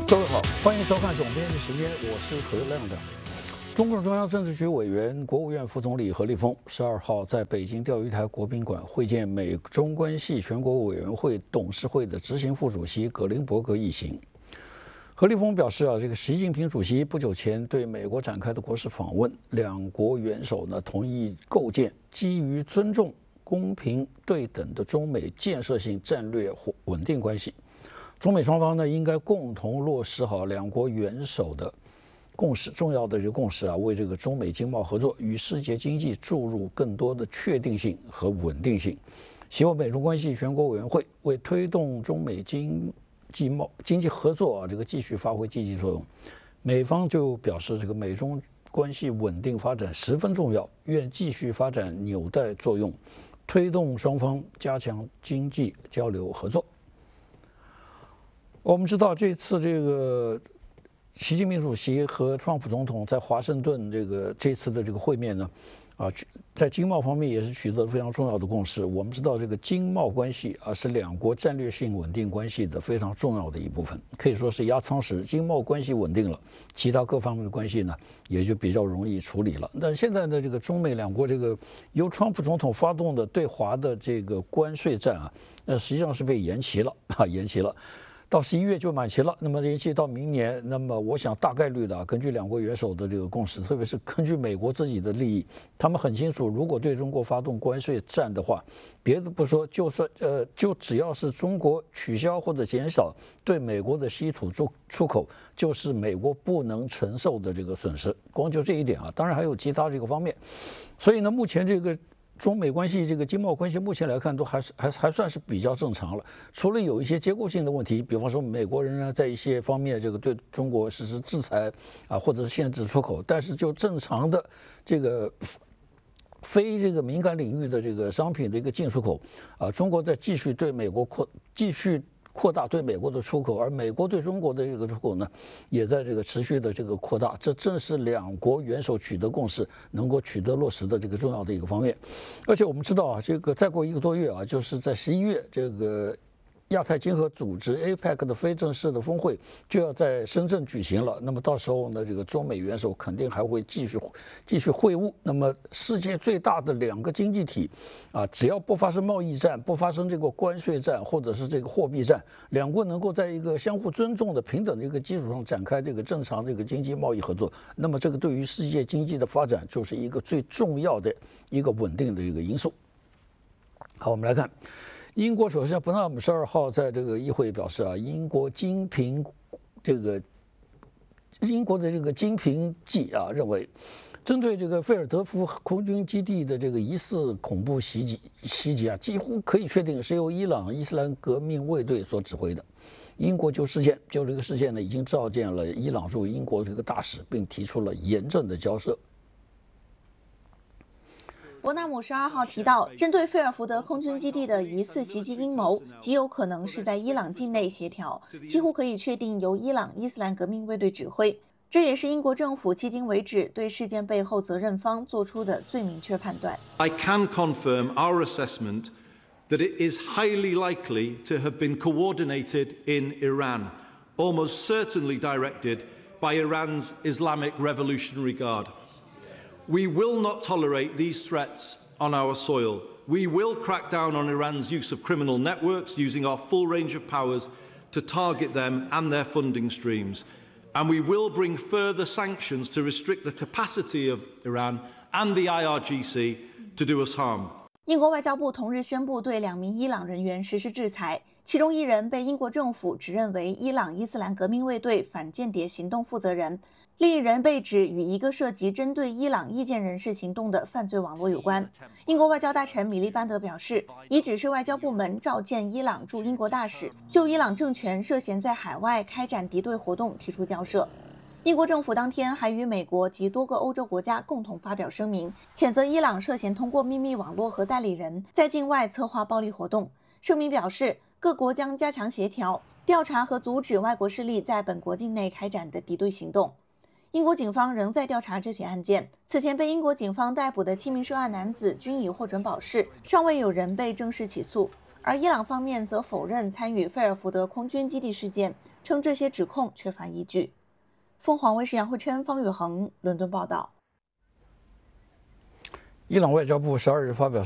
各位好，欢迎收看总编辑时间，我是何亮的。中共中央政治局委员、国务院副总理何立峰12号在北京钓鱼台国宾馆会见美中关系全国委员会董事会的执行副主席葛林伯格一行。何立峰表示这个习近平主席不久前对美国展开的国事访问，两国元首呢同意构建基于尊重、公平、对等的中美建设性战略稳定关系。中美双方呢应该共同落实好两国元首的共识，重要的这个共识为这个中美经贸合作与世界经济注入更多的确定性和稳定性。希望美中关系全国委员会为推动中美经济合作这个继续发挥积极作用。美方就表示，这个美中关系稳定发展十分重要，愿继续发展纽带作用，推动双方加强经济交流合作。我们知道这次这个习近平主席和特朗普总统在华盛顿这次的这个会面呢，在经贸方面也是取得了非常重要的共识。我们知道这个经贸关系是两国战略性稳定关系的非常重要的一部分，可以说是压舱石。经贸关系稳定了，其他各方面的关系呢也就比较容易处理了。但现在的这个中美两国这个由特朗普总统发动的对华的这个关税战实际上是被延期了到11月就满期了，那么延期到明年，那么我想大概率的根据两国元首的这个共识，特别是根据美国自己的利益，他们很清楚，如果对中国发动关税战的话，别的不说，就只要是中国取消或者减少对美国的稀土出口，就是美国不能承受的这个损失。光就这一点当然还有其他这个方面，所以呢，目前这个中美关系这个经贸关系目前来看都还算是比较正常了，除了有一些结构性的问题，比方说美国仍然在一些方面这个对中国实施制裁或者是限制出口，但是就正常的这个非这个敏感领域的这个商品的一个进出口中国在继续对美国扩大对美国的出口，而美国对中国的这个出口呢，也在这个持续的这个扩大。这正是两国元首取得共识、能够取得落实的这个重要的一个方面。而且我们知道这个再过1个多月就是在11月这个亚太经合组织 APEC 的非正式的峰会就要在深圳举行了。那么到时候呢，这个中美元首肯定还会继续会晤。那么世界最大的两个经济体只要不发生贸易战，不发生这个关税战或者是这个货币战，两国能够在一个相互尊重的平等的一个基础上展开这个正常这个经济贸易合作，那么这个对于世界经济的发展就是一个最重要的一个稳定的一个因素。好，我们来看。英国首相伯纳姆12号在这个议会表示英国的这个精评记认为，针对这个菲尔德夫空军基地的这个疑似恐怖袭击几乎可以确定是由伊朗伊斯兰革命卫队所指挥的。英国就这个事件呢，已经召见了伊朗驻英国这个大使，并提出了严正的交涉。 伯纳姆12号提到，针对费尔福德空军基地的疑似袭击阴谋，极有可能是在伊朗境内协调，几乎可以确定由伊朗伊斯兰革命卫队指挥。这也是英国政府迄今为止对事件背后责任方做出的最明确判断。 I can confirm our assessment that it is highly likely to have been coordinated in Iran, almost certainly directed by Iran's Islamic Revolutionary Guard.We will not tolerate these threats on our soil. We will crack down on Iran's use of criminal networks, using our full range of powers to target them and their funding streams. And we will bring further sanctions to restrict the capacity of Iran and the IRGC to do us harm. 英国外交部同日宣布对2名伊朗人员实施制裁，其中1人被英国政府指认为伊朗伊斯兰革命卫队反间谍行动负责人。另一人被指与一个涉及针对伊朗意见人士行动的犯罪网络有关。英国外交大臣米利班德表示，已指示外交部门召见伊朗驻英国大使，就伊朗政权涉嫌在海外开展敌对活动提出交涉。英国政府当天还与美国及多个欧洲国家共同发表声明，谴责伊朗涉嫌通过秘密网络和代理人在境外策划暴力活动。声明表示，各国将加强协调，调查和阻止外国势力在本国境内开展的敌对行动。英国警方仍在调查这起案件。此前被英国警方逮捕的7名涉案男子均已获准保释，尚未有人被正式起诉。 而伊朗方面则否认参与费尔福德空军基地事件，称这些指控缺乏依据。凤凰卫视杨慧琛、方宇恒伦敦报道。 伊朗外交部12日发表